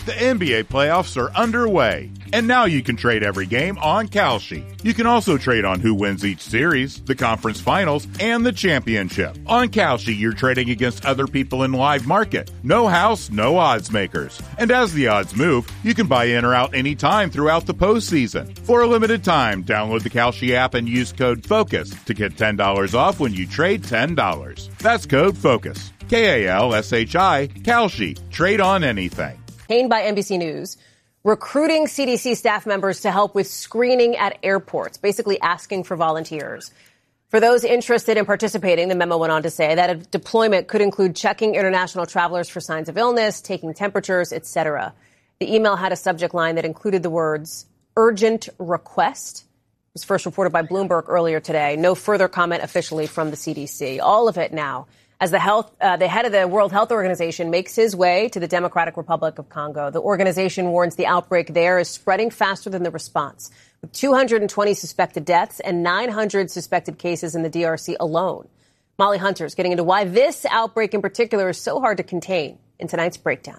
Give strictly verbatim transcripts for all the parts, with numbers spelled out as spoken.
The N B A playoffs are underway, and now you can trade every game on Kalshi. You can also trade on who wins each series, the conference finals, and the championship. On Kalshi, you're trading against other people in live market. No house, no odds makers. And as the odds move, you can buy in or out anytime throughout the postseason. For a limited time, download the Kalshi app and use code FOCUS to get ten dollars off when you trade ten dollars. That's code FOCUS. K A L S H I, Kalshi. Trade on anything. Contained by N B C News, recruiting C D C staff members to help with screening at airports, basically asking for volunteers. For those interested in participating, the memo went on to say that a deployment could include checking international travelers for signs of illness, taking temperatures, et cetera. The email had a subject line that included the words, urgent request. It was first reported by Bloomberg earlier today. No further comment officially from the C D C. All of it now as the health, uh, the head of the World Health Organization makes his way to the Democratic Republic of Congo. The organization warns the outbreak there is spreading faster than the response, with two hundred twenty suspected deaths and nine hundred suspected cases in the D R C alone. Molly Hunter is getting into why this outbreak in particular is so hard to contain in tonight's breakdown.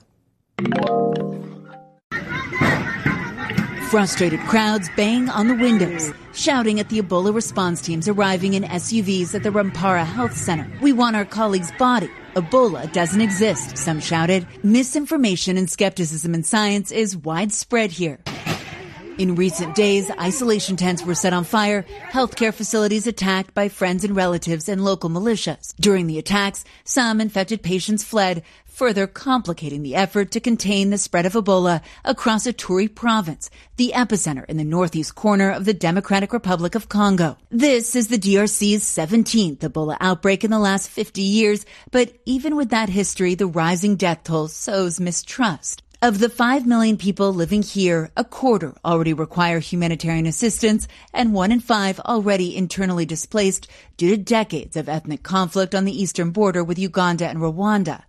Frustrated crowds bang on the windows, shouting at the Ebola response teams arriving in S U Vs at the Rwampara Health Center. We want our colleague's body. Ebola doesn't exist, some shouted. Misinformation and skepticism in science is widespread here. In recent days, isolation tents were set on fire, healthcare facilities attacked by friends and relatives and local militias. During the attacks, some infected patients fled, further complicating the effort to contain the spread of Ebola across Ituri province, the epicenter in the northeast corner of the Democratic Republic of Congo. This is the D R C's seventeenth Ebola outbreak in the last fifty years, but even with that history, the rising death toll sows mistrust. Of the five million people living here, a quarter already require humanitarian assistance, and one in five already internally displaced due to decades of ethnic conflict on the eastern border with Uganda and Rwanda.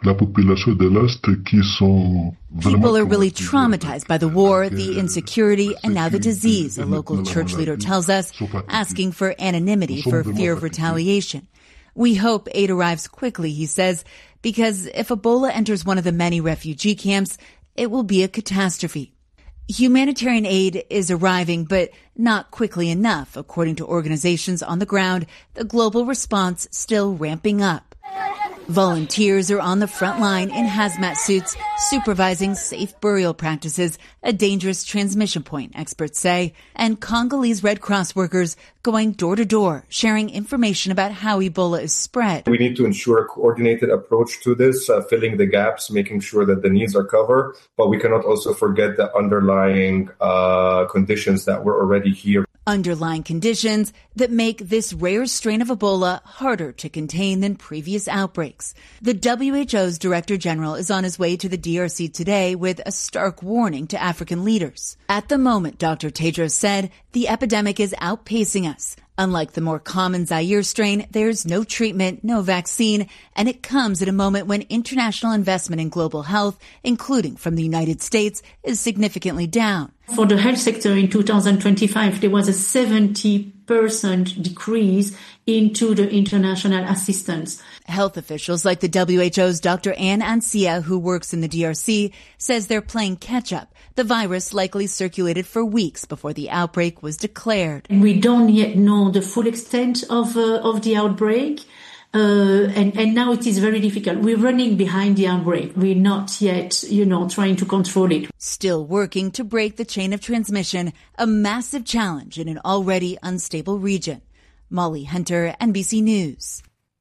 People are really traumatized by the war, the insecurity, and now the disease, a local church leader tells us, asking for anonymity for fear of retaliation. We hope aid arrives quickly, he says, because if Ebola enters one of the many refugee camps, it will be a catastrophe. Humanitarian aid is arriving, but not quickly enough, according to organizations on the ground, the global response still ramping up. Volunteers are on the front line in hazmat suits, supervising safe burial practices, a dangerous transmission point, experts say, and Congolese Red Cross workers going door to door, sharing information about how Ebola is spread. We need to ensure a coordinated approach to this, uh, filling the gaps, making sure that the needs are covered, but we cannot also forget the underlying uh, conditions that were already here. Underlying conditions that make this rare strain of Ebola harder to contain than previous outbreaks. The W H O's Director General is on his way to the D R C today with a stark warning to African leaders. At the moment, Doctor Tedros said, the epidemic is outpacing us. Unlike the more common Zaire strain, there's no treatment, no vaccine, and it comes at a moment when international investment in global health, including from the United States, is significantly down. For the health sector in two thousand twenty-five, there was a seventy percent decrease into the international assistance. Health officials like the W H O's Doctor Anne Ancia, who works in the D R C, says they're playing catch-up. The virus likely circulated for weeks before the outbreak was declared. And we don't yet know the full extent of uh, of the outbreak. Uh, and, and now it is very difficult. We're running behind the outbreak. We're not yet, you know, trying to control it. Still working to break the chain of transmission, a massive challenge in an already unstable region. Molly Hunter, N B C News.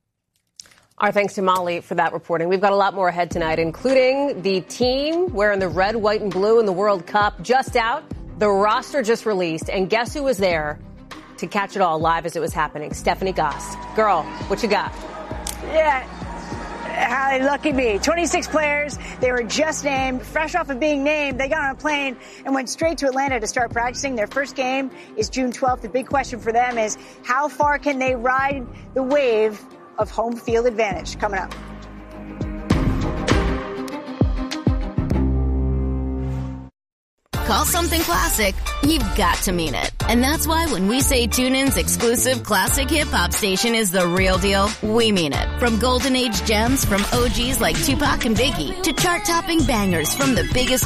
Our thanks to Molly for that reporting. We've got a lot more ahead tonight, including the team wearing the red, white, and blue in the World Cup just out. The roster just released. And guess who was there to catch it all live as it was happening? Stephanie Goss. Girl, what you got? Yeah. How lucky me. twenty-six players. They were just named. Fresh off of being named, they got on a plane and went straight to Atlanta to start practicing. Their first game is June twelfth. The big question for them is how far can they ride the wave of home field advantage? Coming up. Call something classic, you've got to mean it. And that's why when we say TuneIn's exclusive classic hip-hop station is the real deal, we mean it. From golden age gems from O Gs like Tupac and Biggie to chart-topping bangers from the biggest